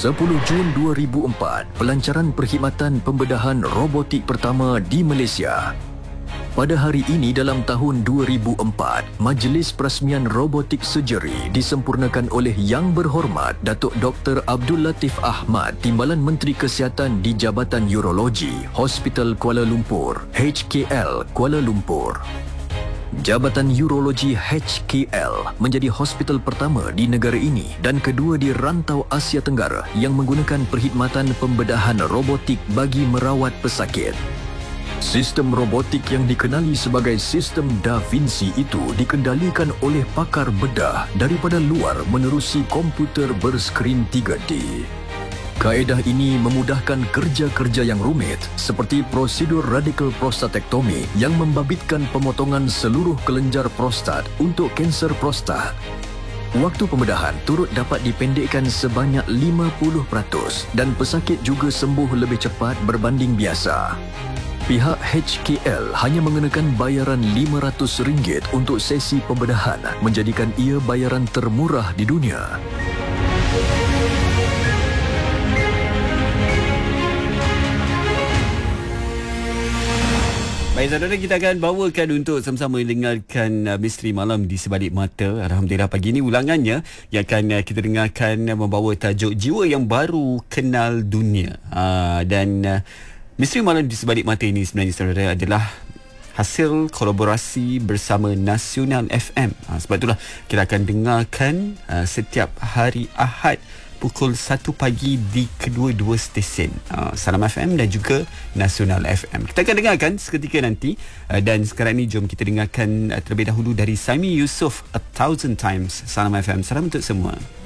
10 Jun 2004, pelancaran perkhidmatan pembedahan robotik pertama di Malaysia. Pada hari ini dalam tahun 2004, Majlis Perasmian Robotik Surgery disempurnakan oleh Yang Berhormat Datuk Dr. Abdul Latif Ahmad, Timbalan Menteri Kesihatan di Jabatan Urologi, Hospital Kuala Lumpur, HKL, Kuala Lumpur. Jabatan Urologi HKL menjadi hospital pertama di negara ini dan kedua di rantau Asia Tenggara yang menggunakan perkhidmatan pembedahan robotik bagi merawat pesakit. Sistem robotik yang dikenali sebagai sistem Da Vinci itu dikendalikan oleh pakar bedah daripada luar menerusi komputer berskrin 3D. Kaedah ini memudahkan kerja-kerja yang rumit seperti prosedur radikal prostatektomi yang membabitkan pemotongan seluruh kelenjar prostat untuk kanser prostat. Waktu pembedahan turut dapat dipendekkan sebanyak 50% dan pesakit juga sembuh lebih cepat berbanding biasa. Pihak HKL hanya mengenakan bayaran RM500 untuk sesi pembedahan, menjadikan ia bayaran termurah di dunia. Baik saudara, kita akan bawakan untuk sama-sama dengarkan Misteri Malam di Sebalik Mata. Alhamdulillah pagi ini ulangannya yang akan kita dengarkan membawa tajuk Jiwa yang Baru Kenal Dunia. Misteri Malam di Sebalik Mata ini sebenarnya saudara adalah hasil kolaborasi bersama Nasional FM. Sebab itulah kita akan dengarkan setiap hari Ahad pukul 1 pagi di kedua-dua stesen, Salam FM dan juga Nasional FM. Kita akan dengarkan seketika nanti, dan sekarang ini jom kita dengarkan terlebih dahulu dari Saimi Yusof, A Thousand Times. Salam FM, salam untuk semua.